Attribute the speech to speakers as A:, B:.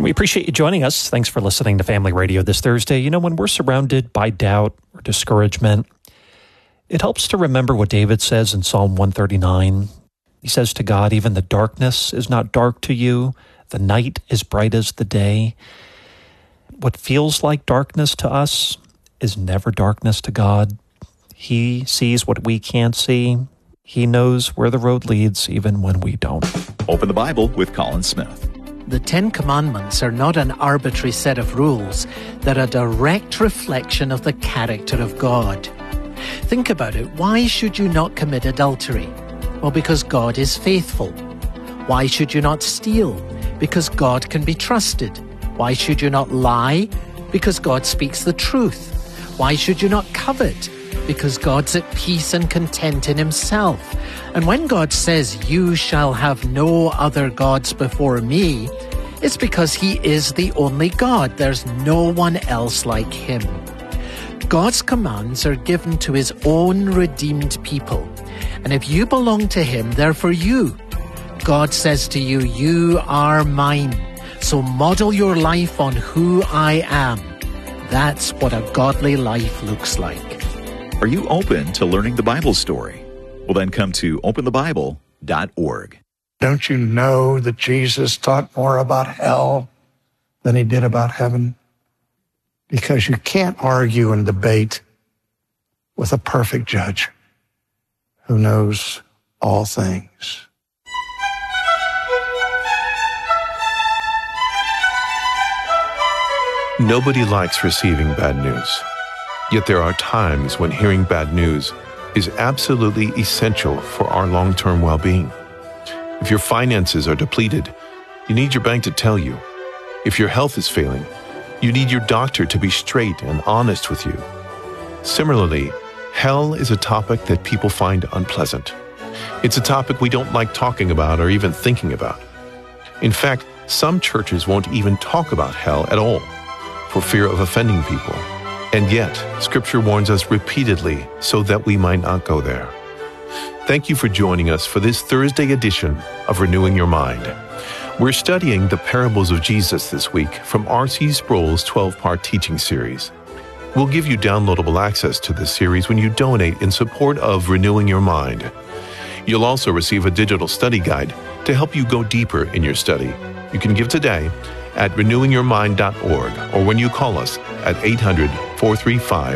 A: We appreciate you joining us. Thanks for listening to Family Radio this Thursday. You know, when we're surrounded by doubt or discouragement, it helps to remember what David says in Psalm 139. He says to God, even the darkness is not dark to you. The night is bright as the day. What feels like darkness to us is never darkness to God. He sees what we can't see. He knows where the road leads, even when we don't.
B: Open the Bible with Colin Smith.
C: The Ten Commandments are not an arbitrary set of rules. They're a direct reflection of the character of God. Think about it. Why should you not commit adultery? Well, because God is faithful. Why should you not steal? Because God can be trusted. Why should you not lie? Because God speaks the truth. Why should you not covet? Because God's at peace and content in himself. And when God says, you shall have no other gods before me, it's because he is the only God. There's no one else like him. God's commands are given to his own redeemed people. And if you belong to him, they're for you. God says to you, you are mine. So model your life on who I am. That's what a godly life looks like.
B: Are you open to learning the Bible story? Well, then come to openthebible.org.
D: Don't you know that Jesus taught more about hell than he did about heaven? Because you can't argue and debate with a perfect judge who knows all things.
E: Nobody likes receiving bad news. Yet there are times when hearing bad news is absolutely essential for our long-term well-being. If your finances are depleted, you need your bank to tell you. If your health is failing, you need your doctor to be straight and honest with you. Similarly, hell is a topic that people find unpleasant. It's a topic we don't like talking about or even thinking about. In fact, some churches won't even talk about hell at all for fear of offending people. And yet, Scripture warns us repeatedly so that we might not go there. Thank you for joining us for this Thursday edition of Renewing Your Mind. We're studying the parables of Jesus this week from R.C. Sproul's 12-part teaching series. We'll give you downloadable access to this series when you donate in support of Renewing Your Mind. You'll also receive a digital study guide to help you go deeper in your study. You can give today at renewingyourmind.org or when you call us at 800-435